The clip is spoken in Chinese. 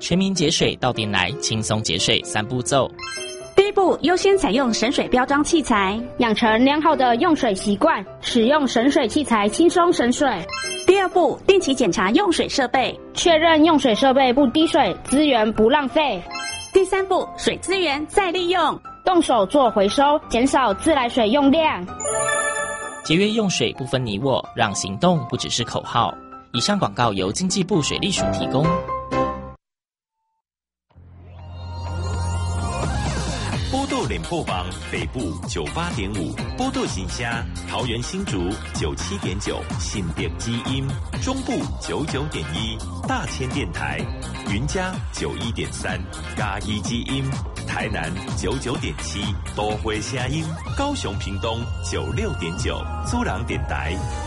全民节水到点来，轻松节水3步骤。 第一步，优先采用省水标章器材， 养成良好的用水习惯，使用省水器材轻松省水。 第二步，定期检查用水设备， 确认用水设备不滴水，资源不浪费。 第三步，水资源再利用， 动手做回收，减少自来水用量。 节约用水不分你我，让行动不只是口号。以上广告由经济部水利署提供。 波豆脸破榜北部98.5，波豆新虾桃园新竹97.9，新店基因中部99.1，大千电台云嘉91.3，嘉义基因台南99.7，都会声音高雄屏东96.9，租人电台